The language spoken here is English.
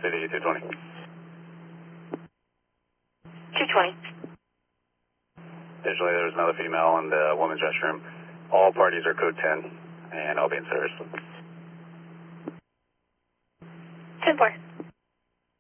City 220. 220. Additionally, there's another female in the women's restroom. All parties are code 10, and I'll be in service. 10-4.